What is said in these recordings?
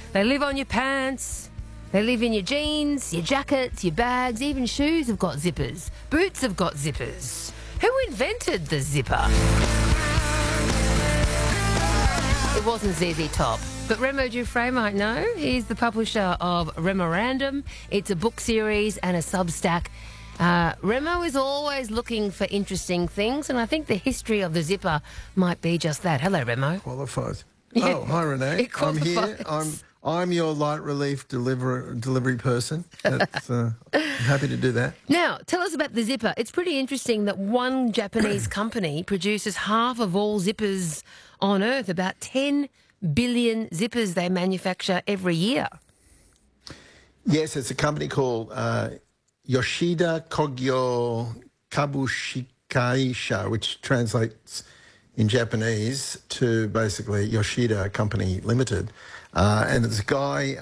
They live on your pants. They live in your jeans, your jackets, your bags. Even shoes have got zippers. Boots have got zippers. Who invented the zipper? It wasn't ZZ Top. But Remo Dufresne might know. He's the publisher of Remorandum. It's a book series and a Substack. Remo is always looking for interesting things, and I think the history of the zipper might be just that. Hello, Remo. Qualifies. Yeah. Oh, hi, Renee. It I'm here. qualifies. I'm your light relief delivery person. That's, I'm happy to do that. Now, tell us about the zipper. It's pretty interesting that one Japanese company produces half of all zippers on Earth, about 10 billion zippers they manufacture every year. Yes, it's a company called Yoshida Kogyo Kabushikaisha, which translates in Japanese to basically Yoshida Company Limited. And it's a guy,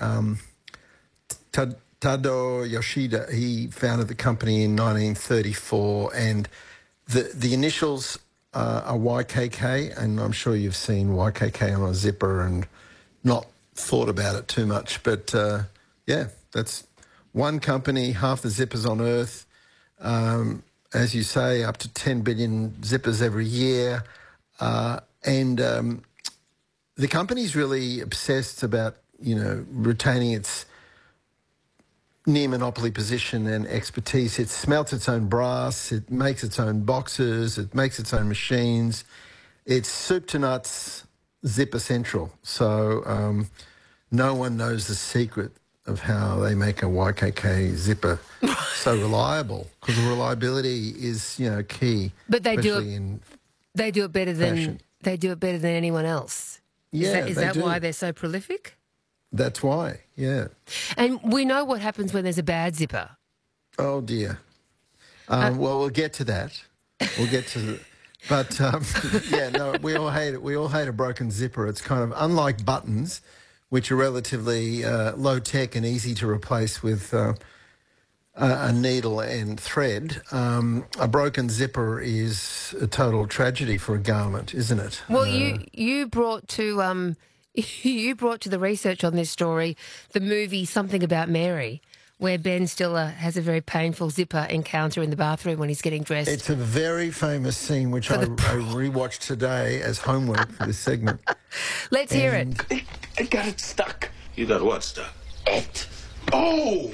Tado Yoshida, he founded the company in 1934, and the initials are YKK, and I'm sure you've seen YKK on a zipper and not thought about it too much. But, yeah, that's one company, half the zippers on Earth, as you say, up to 10 billion zippers every year. And the company's really obsessed about, retaining its near monopoly position and expertise. It smelts its own brass, it makes its own boxes, it makes its own machines. It's soup to nuts, zipper central. So no one knows the secret of how they make a YKK zipper so reliable, because the reliability is, key. But they do especially in They do it better fashion. than anyone else. Yeah, is they that do. why they're so prolific? That's why, yeah. And we know what happens when there's a bad zipper. Oh dear. Well, we'll get to that. We'll get to the, but yeah, no, we all hate it. We all hate a broken zipper. It's kind of unlike buttons, which are relatively low tech and easy to replace with a needle and thread. A broken zipper is a total tragedy for a garment, isn't it? Well, you brought to you brought to the research on this story the movie Something About Mary, where Ben Stiller has a very painful zipper encounter in the bathroom when he's getting dressed. It's a very famous scene which I rewatched today as homework for this segment. Let's hear it. I got it stuck. You got what stuck? It. Oh!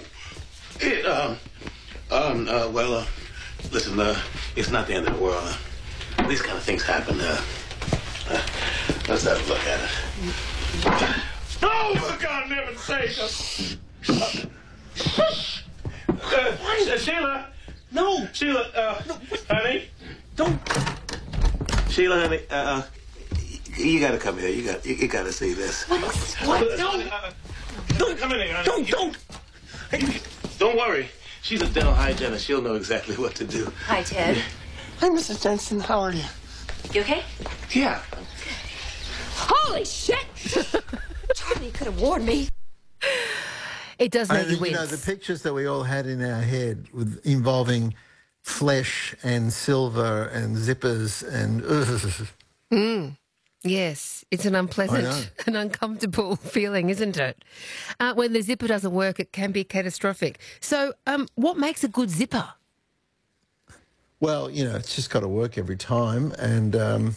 Well, listen, it's not the end of the world. These kind of things happen. Let's have a look at it. Oh, for God, never say Sheila! No. Sheila, honey? Don't. Sheila, honey, you gotta come here. You gotta see this. What? No. Don't come in here, honey. Don't. Don't worry. She's a dental hygienist. She'll know exactly what to do. Hi, Ted. Hi, Mrs. Jensen. How are you? You okay? Yeah. Holy shit! Charlie could have warned me. It does make you wince. The pictures that we all had in our head involving flesh and silver and zippers and Yes, it's an unpleasant and uncomfortable feeling, isn't it? When the zipper doesn't work, it can be catastrophic. So what makes a good zipper? well, it's just got to work every time and,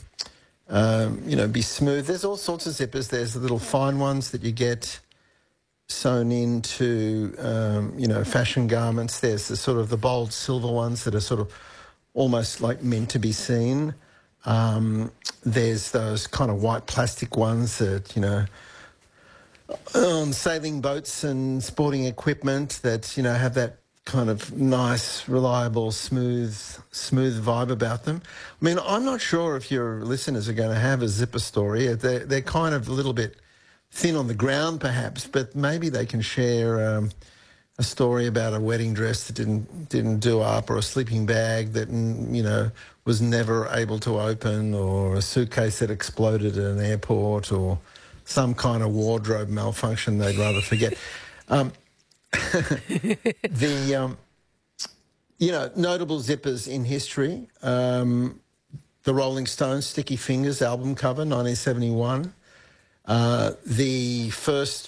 be smooth. There's all sorts of zippers. There's the little fine ones that you get sewn into, fashion garments. There's the sort of the bold silver ones that are sort of almost like meant to be seen. There's those kind of white plastic ones that, on sailing boats and sporting equipment that, have that kind of nice, reliable, smooth vibe about them. I mean, I'm not sure if your listeners are going to have a zipper story. They're kind of a little bit thin on the ground, perhaps, but maybe they can share a story about a wedding dress that didn't do up, or a sleeping bag that was never able to open, or a suitcase that exploded at an airport, or some kind of wardrobe malfunction they'd rather forget. Notable zippers in history. The Rolling Stones' Sticky Fingers album cover, 1971. The first